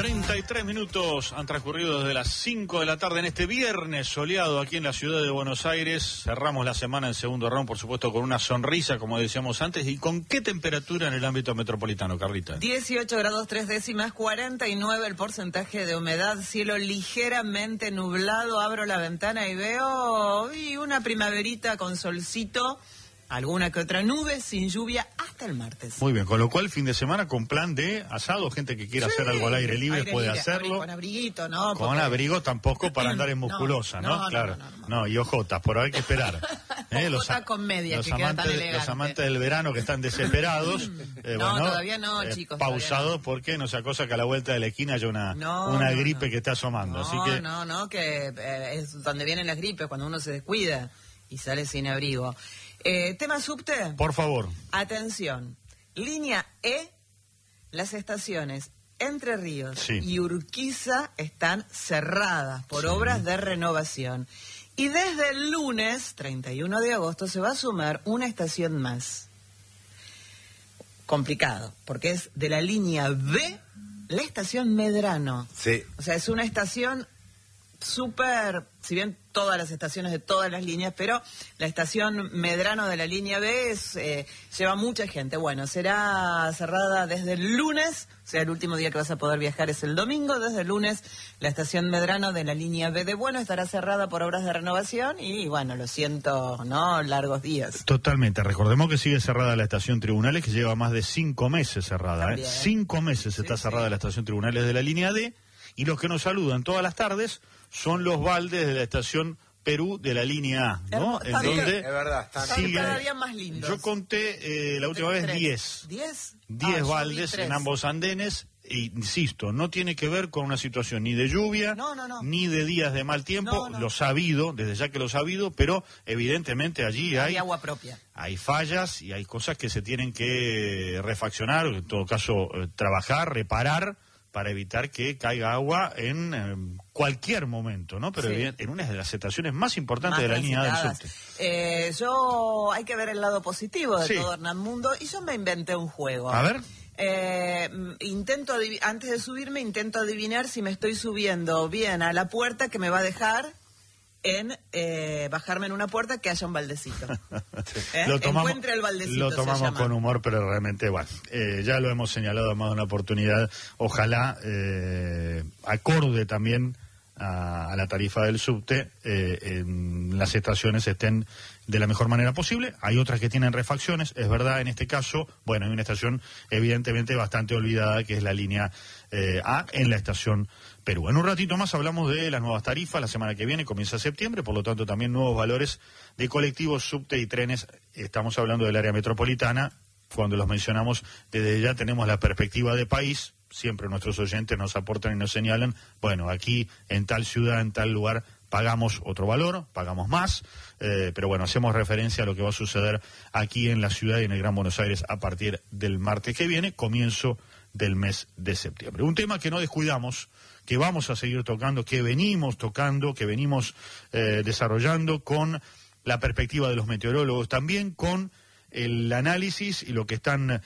33 minutos han transcurrido desde las 5 de la tarde en este viernes soleado aquí en la ciudad de Buenos Aires. Cerramos la semana en segundo round, por supuesto, con una sonrisa, como decíamos antes. ¿Y con qué temperatura en el ámbito metropolitano, Carlita? 18 grados 3 décimas, 49 el porcentaje de humedad, cielo ligeramente nublado. Abro la ventana y veo una primaverita con solcito. Alguna que otra nube, sin lluvia, hasta el martes. Muy bien, con lo cual fin de semana con plan de asado, gente que quiera hacer algo al aire libre puede hacerlo. Con abriguito, ¿no? Con abrigo tampoco para andar en musculosa, ¿no? Claro. No, y ojotas, por ahora hay que esperar. Ojotas con media, que queda tan elegante. Los amantes del verano que están desesperados. Todavía no, chicos. Pausados no. Porque no sea cosa que a la vuelta de la esquina haya una gripe que está asomando. Así que... que es donde vienen las gripes, cuando uno se descuida y sale sin abrigo. Tema subte. Por favor. Atención. Línea E, las estaciones Entre Ríos y Urquiza están cerradas por obras de renovación. Y desde el lunes, 31 de agosto, se va a sumar una estación más. Complicado, porque es de la línea B, la estación Medrano. Sí. O sea, es una estación súper, si bien todas las estaciones de todas las líneas, pero la estación Medrano de la línea B lleva mucha gente. Bueno, será cerrada desde el lunes, o sea, el último día que vas a poder viajar es el domingo. Desde el lunes la estación Medrano de la línea B de Bueno estará cerrada por obras de renovación y, bueno, lo siento, ¿no? Largos días. Totalmente. Recordemos que sigue cerrada la estación Tribunales, que lleva más de 5 meses cerrada. 5 meses está cerrada la estación Tribunales de la línea D, y los que nos saludan todas las tardes son los baldes de la estación Perú de la línea A, ¿no? En donde es verdad, están cada día más lindos. Yo conté la última vez 10. ¿10 baldes en ambos andenes. E insisto, no tiene que ver con una situación ni de lluvia, ni de días de mal tiempo. Lo sabido, desde ya que lo sabido, pero evidentemente allí hay agua propia. Hay fallas y hay cosas que se tienen que refaccionar, en todo caso trabajar, reparar, para evitar que caiga agua en cualquier momento, ¿no? Pero en una de las estaciones más importantes de la línea del subte. Hay que ver el lado positivo de todo Hernán Mundo, y yo me inventé un juego. A ver. Antes de subirme, intento adivinar si me estoy subiendo bien a la puerta que me va a dejar en bajarme en una puerta que haya un baldecito. Encuentre el baldecito. Lo tomamos con humor, pero realmente, bueno, ya lo hemos señalado más de una oportunidad. Ojalá acorde también a la tarifa del subte, en las estaciones estén de la mejor manera posible. Hay otras que tienen refacciones, es verdad. En este caso, bueno, hay una estación evidentemente bastante olvidada, que es la línea A en la estación Perú. En un ratito más hablamos de las nuevas tarifas. La semana que viene comienza septiembre, por lo tanto también nuevos valores de colectivos, subte y trenes. Estamos hablando del área metropolitana. Cuando los mencionamos, desde ya tenemos la perspectiva de país. Siempre nuestros oyentes nos aportan y nos señalan, bueno, aquí en tal ciudad, en tal lugar, pagamos otro valor, pagamos más, pero bueno, hacemos referencia a lo que va a suceder aquí en la ciudad y en el Gran Buenos Aires a partir del martes que viene, comienzo del mes de septiembre. Un tema que no descuidamos, que vamos a seguir tocando, que venimos tocando, que venimos desarrollando con la perspectiva de los meteorólogos, también con el análisis y lo que están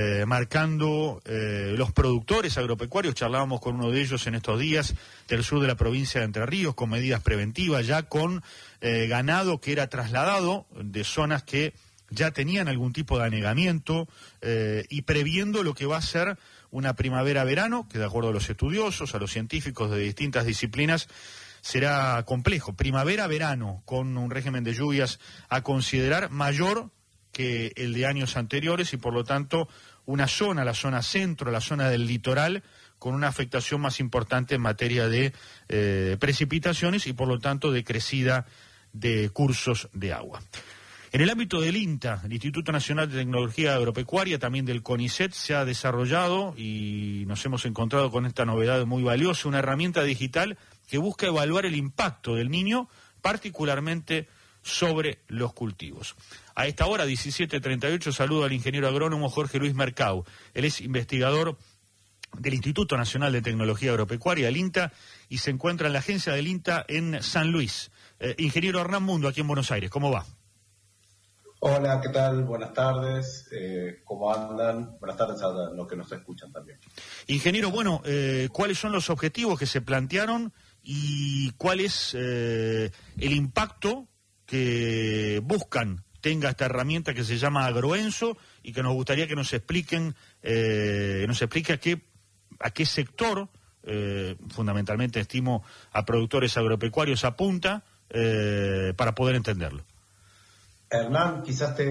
marcando los productores agropecuarios. Charlábamos con uno de ellos en estos días, del sur de la provincia de Entre Ríos, con medidas preventivas, ya con ganado que era trasladado de zonas que ya tenían algún tipo de anegamiento, y previendo lo que va a ser una primavera-verano, que de acuerdo a los estudiosos, a los científicos de distintas disciplinas, será complejo. Primavera-verano, con un régimen de lluvias a considerar mayor que el de años anteriores, y por lo tanto una zona, la zona centro, la zona del litoral, con una afectación más importante en materia de precipitaciones y por lo tanto de crecida de cursos de agua. En el ámbito del INTA, el Instituto Nacional de Tecnología Agropecuaria, también del CONICET, se ha desarrollado y nos hemos encontrado con esta novedad muy valiosa, una herramienta digital que busca evaluar el impacto del Niño, particularmente sobre los cultivos. A esta hora, 17:38, saludo al ingeniero agrónomo Jorge Luis Mercau. Él es investigador del Instituto Nacional de Tecnología Agropecuaria, el INTA, y se encuentra en la agencia del INTA en San Luis. Ingeniero Hernán Mundo, aquí en Buenos Aires, ¿cómo va? Hola, ¿qué tal? Buenas tardes. ¿Cómo andan? Buenas tardes a los que nos escuchan también. Ingeniero, bueno, ¿cuáles son los objetivos que se plantearon y cuál es el impacto que buscan tenga esta herramienta que se llama Agroenso y que nos gustaría que nos explique a qué sector, fundamentalmente estimo a productores agropecuarios, apunta para poder entenderlo? Hernán,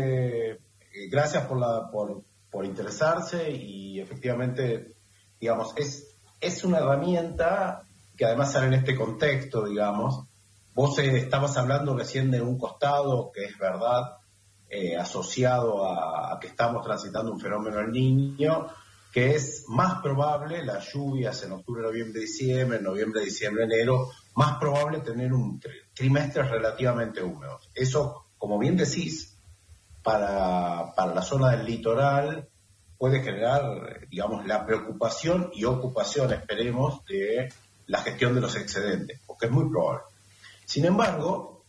gracias por interesarse y efectivamente, digamos, es una herramienta que además sale en este contexto, digamos. Vos estabas hablando recién de un costado que es verdad, asociado a que estamos transitando un fenómeno El Niño, que es más probable las lluvias en octubre, noviembre, diciembre, enero, más probable tener un trimestre relativamente húmedo. Eso, como bien decís, para la zona del litoral puede generar, digamos, la preocupación y ocupación, esperemos, de la gestión de los excedentes, porque es muy probable. Sin embargo,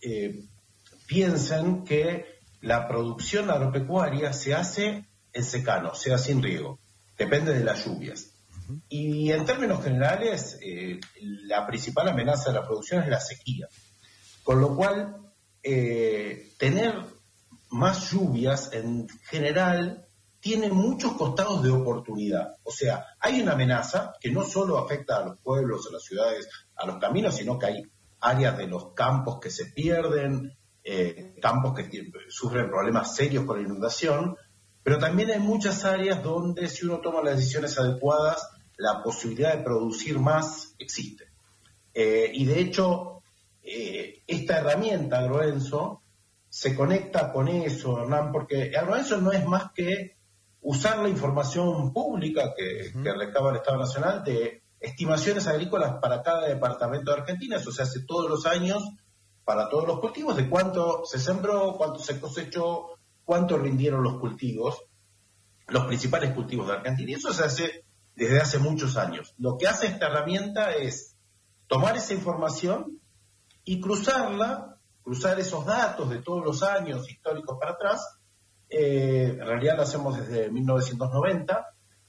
piensen que la producción agropecuaria se hace en secano, sea sin riego, depende de las lluvias. Y en términos generales, la principal amenaza de la producción es la sequía, con lo cual tener más lluvias en general tiene muchos costados de oportunidad. O sea, hay una amenaza que no solo afecta a los pueblos, a las ciudades, a los caminos, sino que hay áreas de los campos que se pierden, campos que sufren problemas serios con la inundación, pero también hay muchas áreas donde, si uno toma las decisiones adecuadas, la posibilidad de producir más existe. Y de hecho, esta herramienta, Agroenso, se conecta con eso, Hernán, porque Agroenso no es más que usar la información pública que recaba el Estado Nacional de estimaciones agrícolas para cada departamento de Argentina. Eso se hace todos los años para todos los cultivos, de cuánto se sembró, cuánto se cosechó, cuánto rindieron los cultivos, los principales cultivos de Argentina. Y eso se hace desde hace muchos años. Lo que hace esta herramienta es tomar esa información y cruzar esos datos de todos los años históricos para atrás. En realidad lo hacemos desde 1990,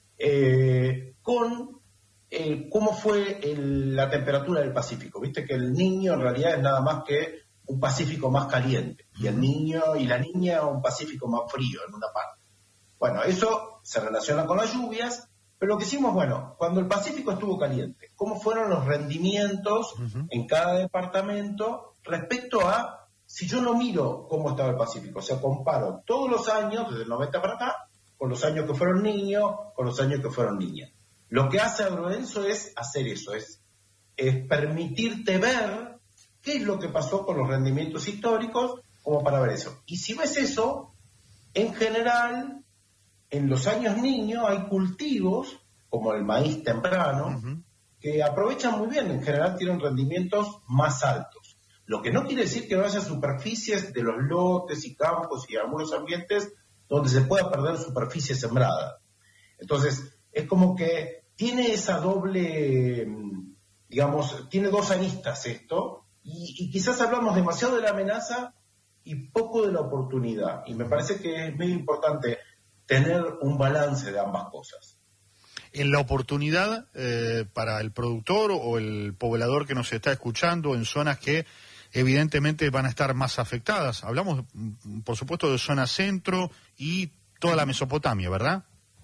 con cómo fue la temperatura del Pacífico. Viste que el Niño en realidad es nada más que un Pacífico más caliente, y el Niño y la Niña un Pacífico más frío en una parte. Bueno, eso se relaciona con las lluvias, pero lo que hicimos, cuando el Pacífico estuvo caliente, ¿cómo fueron los rendimientos en cada departamento respecto a, si yo no miro cómo estaba el Pacífico? O sea, comparo todos los años, desde el 90 para acá, con los años que fueron niños, con los años que fueron niñas. Lo que hace Agroenso es hacer eso, es permitirte ver qué es lo que pasó con los rendimientos históricos, como para ver eso. Y si ves eso, en general, en los años niños hay cultivos, como el maíz temprano, que aprovechan muy bien, en general tienen rendimientos más altos. Lo que no quiere decir que no haya superficies de los lotes y campos y algunos ambientes donde se pueda perder superficie sembrada. Entonces, es como que tiene esa doble, digamos, tiene dos aristas esto, y quizás hablamos demasiado de la amenaza y poco de la oportunidad. Y me parece que es muy importante tener un balance de ambas cosas. En la oportunidad para el productor o el poblador que nos está escuchando en zonas que evidentemente van a estar más afectadas. Hablamos, por supuesto, de zona centro y toda la Mesopotamia, ¿verdad?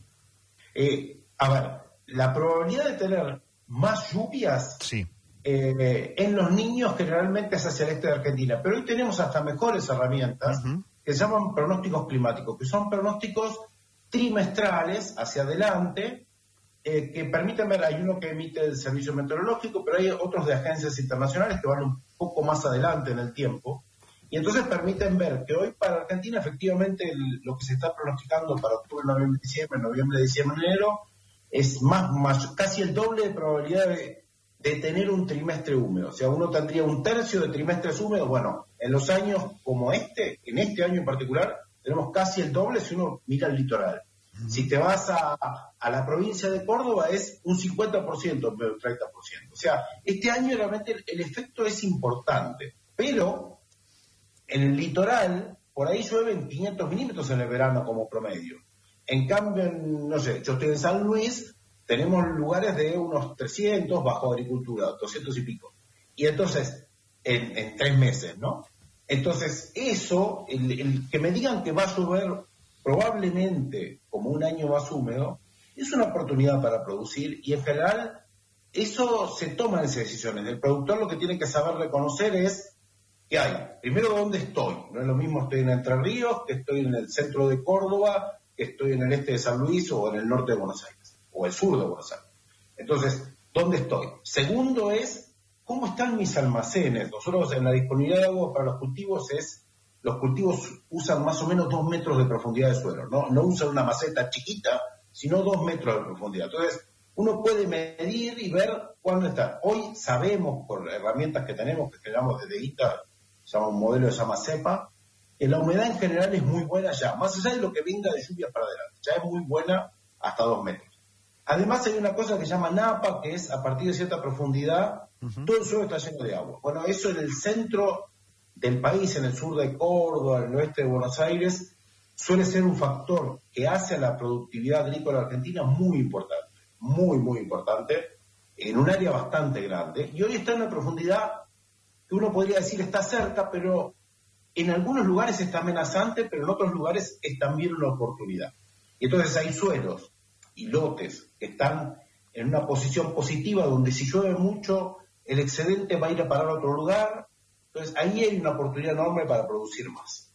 A ver, la probabilidad de tener más lluvias en los niños generalmente es hacia el este de Argentina, pero hoy tenemos hasta mejores herramientas que se llaman pronósticos climáticos, que son pronósticos trimestrales hacia adelante, que permiten ver. Hay uno que emite el Servicio Meteorológico, pero hay otros de agencias internacionales que van un poco más adelante en el tiempo, y entonces permiten ver que hoy para Argentina efectivamente lo que se está pronosticando para octubre, noviembre, diciembre, enero, es más casi el doble de probabilidad de tener un trimestre húmedo. O sea, uno tendría un tercio de trimestres húmedos. Bueno, en los años como en este año en particular, tenemos casi el doble si uno mira el litoral. Si te vas a la provincia de Córdoba es un 50% en vez de un 30%. O sea, este año realmente el efecto es importante, pero en el litoral por ahí llueven 500 milímetros en el verano como promedio. En cambio, no sé, yo estoy en San Luis, tenemos lugares de unos 300 bajo agricultura, 200 y pico. Y entonces, en 3 meses, ¿no? Entonces, eso, el que me digan que va a llover probablemente como un año más húmedo, es una oportunidad para producir y en general eso se toma en esas decisiones. El productor lo que tiene que saber reconocer es qué hay. Primero, dónde estoy. No es lo mismo estoy en Entre Ríos, que estoy en el centro de Córdoba, que estoy en el este de San Luis o en el norte de Buenos Aires, o el sur de Buenos Aires. Entonces, ¿dónde estoy? Segundo es, ¿cómo están mis almacenes? Nosotros en la disponibilidad de agua para los cultivos los cultivos usan más o menos 2 metros de profundidad de suelo, no usan una maceta chiquita, sino 2 metros de profundidad. Entonces, uno puede medir y ver cuándo está. Hoy sabemos, por herramientas que tenemos, que generamos desde ITA, se llama un modelo que se llama CEPA, que la humedad en general es muy buena ya, más allá de lo que venga de lluvias para adelante, ya es muy buena hasta 2 metros. Además hay una cosa que se llama napa, que es a partir de cierta profundidad, todo el suelo está lleno de agua. Bueno, eso en el centro del país, en el sur de Córdoba, en el oeste de Buenos Aires, suele ser un factor que hace a la productividad agrícola argentina muy importante, muy, muy importante, en un área bastante grande. Y hoy está en una profundidad que uno podría decir está cerca, pero en algunos lugares está amenazante, pero en otros lugares es también una oportunidad. Y entonces hay suelos y lotes que están en una posición positiva, donde si llueve mucho, el excedente va a ir a parar a otro lugar. Entonces ahí hay una oportunidad enorme para producir más.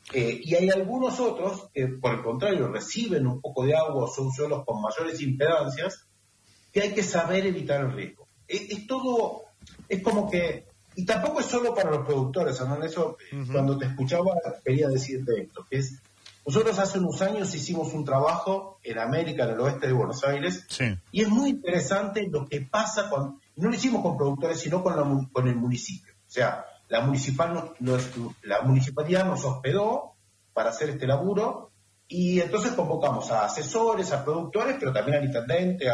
Y hay algunos otros que, por el contrario, reciben un poco de agua, son suelos con mayores impedancias, que hay que saber evitar el riesgo. Es todo, es como que, y tampoco es solo para los productores, Hernán, eso, cuando te escuchaba quería decirte esto, que es, nosotros hace unos años hicimos un trabajo en América, en el oeste de Buenos Aires, sí. Y es muy interesante lo que pasa no lo hicimos con productores, sino con el municipio. O sea, la municipalidad nos hospedó para hacer este laburo y entonces convocamos a asesores, a productores, pero también al intendente,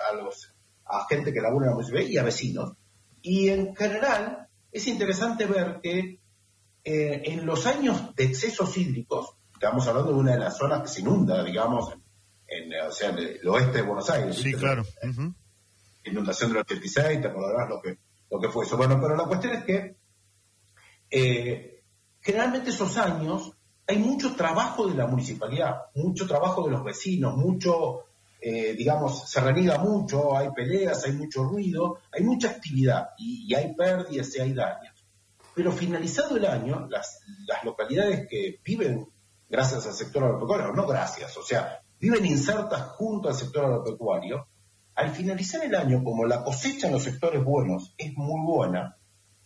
a gente que labura en la municipalidad y a vecinos. Y en general es interesante ver que en los años de excesos hídricos, estamos hablando de una de las zonas que se inunda, digamos, en el oeste de Buenos Aires. Sí, claro. Inundación del 86, te acordarás lo que fue eso. Bueno, pero la cuestión es que generalmente esos años hay mucho trabajo de la municipalidad, mucho trabajo de los vecinos, mucho, se reniega mucho, hay peleas, hay mucho ruido, hay mucha actividad y hay pérdidas y hay daños. Pero finalizado el año, las localidades que viven gracias al sector agropecuario, no gracias, o sea, viven insertas junto al sector agropecuario, al finalizar el año, como la cosecha en los sectores buenos es muy buena,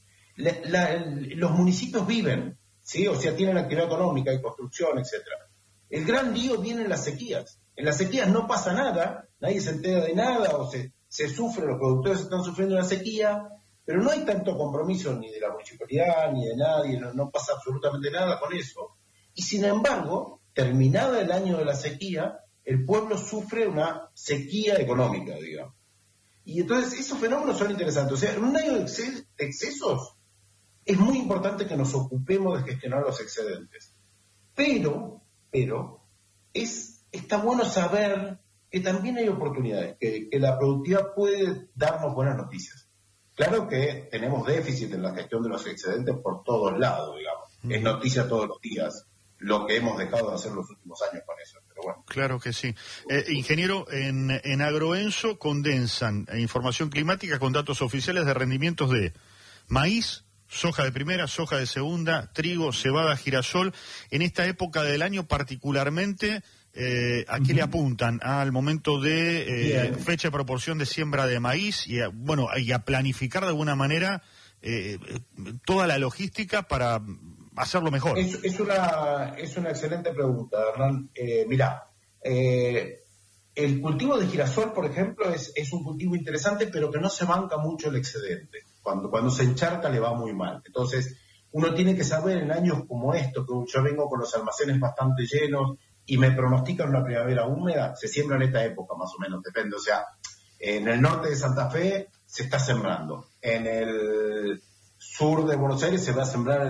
los municipios viven, ¿sí? O sea, tienen actividad económica y construcción, etcétera. El gran lío viene en las sequías. En las sequías no pasa nada, nadie se entera de nada, o se sufre, los productores están sufriendo la sequía, pero no hay tanto compromiso ni de la municipalidad, ni de nadie, no pasa absolutamente nada con eso. Y sin embargo, terminada el año de la sequía, el pueblo sufre una sequía económica, digamos. Y entonces esos fenómenos son interesantes. O sea, en un año de excesos, es muy importante que nos ocupemos de gestionar los excedentes. Pero está bueno saber que también hay oportunidades, que la productividad puede darnos buenas noticias. Claro que tenemos déficit en la gestión de los excedentes por todos lados, digamos. Es noticia todos los días lo que hemos dejado de hacer los últimos años con eso. Pero bueno. Claro que sí. Ingeniero, en Agroenso condensan información climática con datos oficiales de rendimientos de maíz, soja de primera, soja de segunda, trigo, cebada, girasol. En esta época del año particularmente, ¿a qué le apuntan? Al momento de fecha de proporción de siembra de maíz y a planificar de alguna manera toda la logística para hacerlo mejor. Es una excelente pregunta, Hernán. Mirá, el cultivo de girasol, por ejemplo, es un cultivo interesante, pero que no se banca mucho el excedente. Cuando se encharca le va muy mal. Entonces, uno tiene que saber en años como estos, que yo vengo con los almacenes bastante llenos y me pronostican una primavera húmeda, se siembra en esta época más o menos, depende. O sea, en el norte de Santa Fe se está sembrando. En el sur de Buenos Aires se va a sembrar